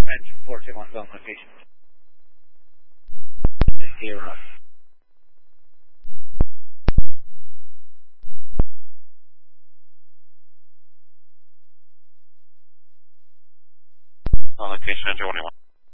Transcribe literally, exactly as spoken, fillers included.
Engine four two one, film location. Zero. On location, engine one one.